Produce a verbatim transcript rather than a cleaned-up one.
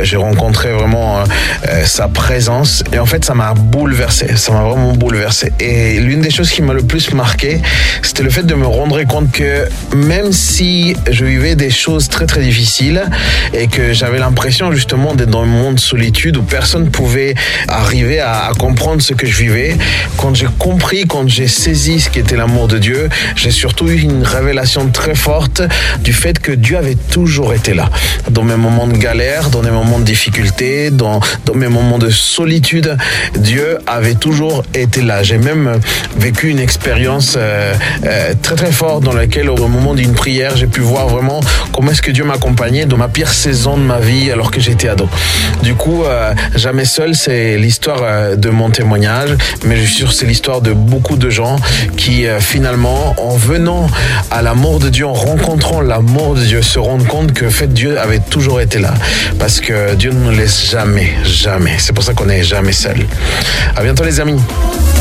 j'ai rencontré vraiment euh, sa présence et en fait ça m'a bouleversé, ça m'a vraiment bouleversé. Et l'une des choses qui m'a le plus marqué, c'était le fait de me rendre compte que même si je vivais des choses très très difficiles et que j'avais l'impression justement d'être dans un monde de solitude où personne pouvait arriver à, à comprendre ce que je vivais, quand j'ai compris, quand j'ai saisi ce qu'était l'amour de Dieu, j'ai surtout eu une révélation très forte du fait que Dieu avait toujours été là. Dans mes moments de galère, dans mes moments de difficulté, dans, dans mes moments de solitude, Dieu avait toujours été là. J'ai même vécu une expérience euh, euh, très très forte dans laquelle au moment d'une prière, j'ai pu voir vraiment comment est-ce que Dieu m'accompagnait dans ma pire saison de ma vie alors que j'étais ado. Du coup, euh, Jamais seul, c'est l'histoire euh, de mon témoignage, mais je suis sûr que c'est l'histoire de beaucoup de gens qui euh, finalement, en venant à l'amour de Dieu, en rencontrant l'amour de Dieu, se rendent compte que en fait, Dieu avait toujours été là. Parce que Dieu ne nous laisse jamais, jamais. C'est pour ça qu'on n'est jamais seul. À bientôt les amis.